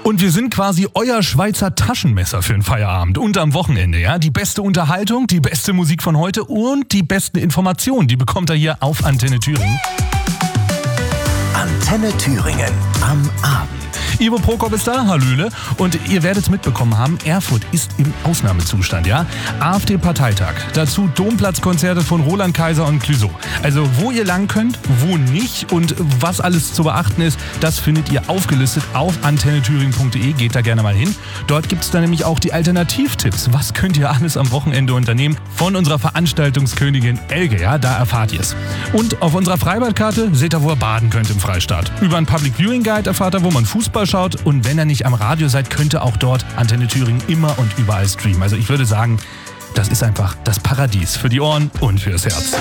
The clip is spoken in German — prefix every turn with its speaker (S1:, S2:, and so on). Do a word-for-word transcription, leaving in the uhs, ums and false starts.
S1: Und wir sind quasi euer Schweizer Taschenmesser für den Feierabend und am Wochenende, ja? Die beste Unterhaltung, die beste Musik von heute und die besten Informationen, die bekommt ihr hier auf Antenne Thüringen.
S2: Antenne Thüringen am Abend.
S1: Ivo Prokop ist da, hallöle. Und ihr werdet es mitbekommen haben, Erfurt ist im Ausnahmezustand, ja? AfD-Parteitag. Dazu Domplatzkonzerte von Roland Kaiser und Clouseau. Also wo ihr lang könnt, wo nicht und was alles zu beachten ist, das findet ihr aufgelistet auf antenne thüringen punkt de. Geht da gerne mal hin. Dort gibt es dann nämlich auch die Alternativtipps. Was könnt ihr alles am Wochenende unternehmen? Von unserer Veranstaltungskönigin Elke, ja? Da erfahrt ihr es. Und auf unserer Freibadkarte seht ihr, wo ihr baden könnt im Freistaat. Über einen Public Viewing Guide erfahrt ihr, wo man Fußball schaut, und wenn ihr nicht am Radio seid, könnt ihr auch dort Antenne Thüringen immer und überall streamen. Also ich würde sagen, das ist einfach das Paradies für die Ohren und fürs Herz.